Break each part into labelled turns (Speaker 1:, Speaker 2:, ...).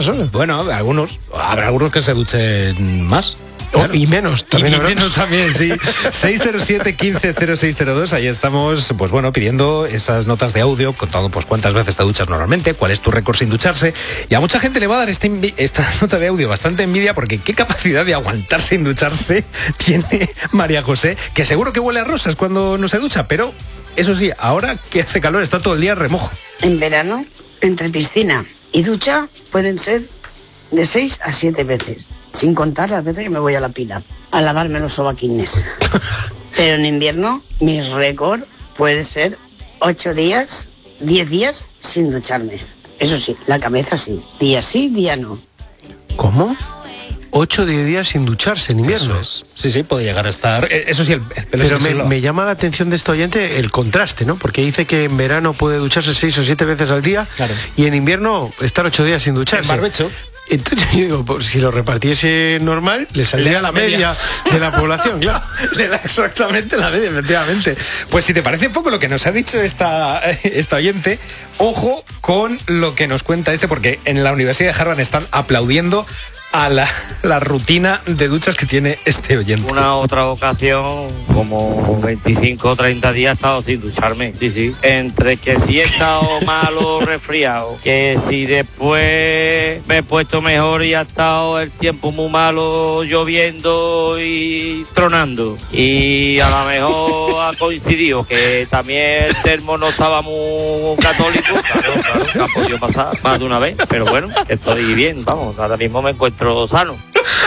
Speaker 1: personas.
Speaker 2: Bueno, habrá algunos que se duchen más.
Speaker 1: Claro. Y menos también.
Speaker 2: Y menos también, sí. 607-150602, ahí estamos, pues bueno, pidiendo esas notas de audio, contando pues cuántas veces te duchas normalmente, cuál es tu récord sin ducharse. Y a mucha gente le va a dar esta nota de audio bastante envidia, porque qué capacidad de aguantar sin ducharse tiene María José, que seguro que huele a rosas cuando no se ducha, pero eso sí, ahora que hace calor está todo el día remojo.
Speaker 3: En verano, entre piscina y ducha, pueden ser de 6 a 7 veces. Sin contar las veces que me voy a la pila a lavarme los sobaquines. Pero en invierno mi récord puede ser 8 días, 10 días sin ducharme. Eso sí, la cabeza sí, día no.
Speaker 1: ¿Cómo? 8 o 10 días sin ducharse en invierno.
Speaker 2: Eso es. Sí, puede llegar a estar. Eso sí, el pelo.
Speaker 1: Pero me llama la atención de este oyente el contraste, ¿no? Porque dice que en verano puede ducharse 6 o 7 veces al día, claro, y en invierno estar 8 días sin ducharse.
Speaker 2: En barbecho.
Speaker 1: Entonces yo digo, pues, si lo repartiese normal, le saldría la media de la población, claro.
Speaker 2: Le da exactamente la media, efectivamente. Pues si te parece poco lo que nos ha dicho esta oyente, ojo con lo que nos cuenta porque en la Universidad de Harvard están aplaudiendo a la rutina de duchas que tiene este oyente.
Speaker 4: Una otra ocasión, como 25 o 30 días he estado sin ducharme, sí. Entre que si he estado malo o resfriado, que si después me he puesto mejor y ha estado el tiempo muy malo, lloviendo y tronando. Y a lo mejor ha coincidido que también el termo no estaba muy católico, claro, que ha podido pasar más de una vez, pero bueno, estoy bien, vamos, ahora mismo me encuentro sano.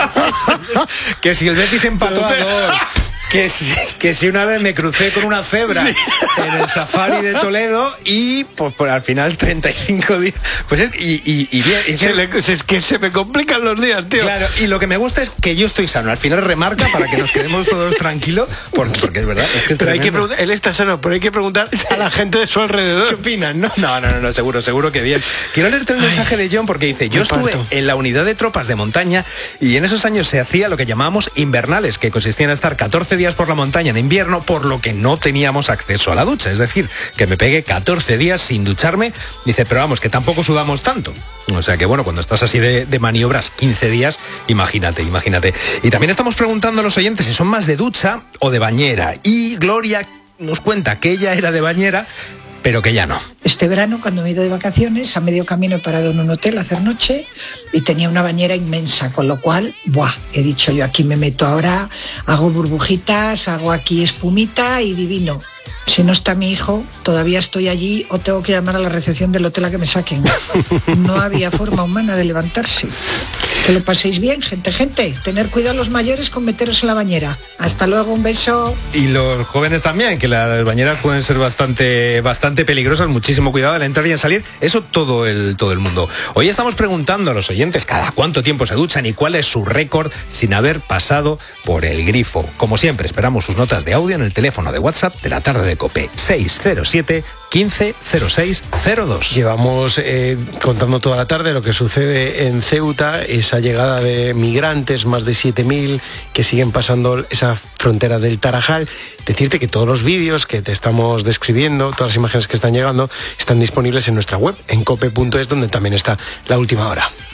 Speaker 2: Que si el Betis empató a 2, que si una vez me crucé con una cebra en el safari de Toledo y pues al final 35 días. Pues
Speaker 1: es que se me complican los días, tío.
Speaker 2: Claro, y lo que me gusta es que yo estoy sano. Al final remarca para que nos quedemos todos tranquilos, porque es verdad, es que es
Speaker 1: pero hay que preguntar, él está sano, pero hay que preguntar a la gente de su alrededor.
Speaker 2: ¿Qué opinan? No, seguro que bien. Quiero leerte un mensaje de John porque dice: yo estuve en la unidad de tropas de montaña y en esos años se hacía lo que llamábamos invernales, que consistían en estar 14 días por la montaña en invierno, por lo que no teníamos acceso a la ducha. Es decir, que me pegué 14 días sin ducharme. Dice, pero vamos, que tampoco sudamos tanto. O sea que bueno, cuando estás así de maniobras 15 días, imagínate. Y también estamos preguntando a los oyentes si son más de ducha o de bañera. Y Gloria nos cuenta que ella era de bañera, pero que ya no.
Speaker 5: Este verano, cuando me he ido de vacaciones, a medio camino he parado en un hotel a hacer noche y tenía una bañera inmensa, con lo cual, he dicho yo, aquí me meto ahora, hago burbujitas, hago aquí espumita y divino. Si no está mi hijo, todavía estoy allí o tengo que llamar a la recepción del hotel a que me saquen. No había forma humana de levantarse. Que lo paséis bien, gente. Tener cuidado los mayores con meteros en la bañera. Hasta luego, un beso.
Speaker 2: Y los jóvenes también, que las bañeras pueden ser bastante peligrosas. Muchísimo cuidado al entrar y al salir. Eso todo el mundo. Hoy estamos preguntando a los oyentes cada cuánto tiempo se duchan y cuál es su récord sin haber pasado por el grifo. Como siempre, esperamos sus notas de audio en el teléfono de WhatsApp de la tarde de COPE. 607 150602.
Speaker 1: Llevamos contando toda la tarde lo que sucede en Ceuta, esa llegada de migrantes, más de 7.000 que siguen pasando esa frontera del Tarajal. Decirte que todos los vídeos que te estamos describiendo, todas las imágenes que están llegando, están disponibles en nuestra web, en cope.es, donde también está la última hora.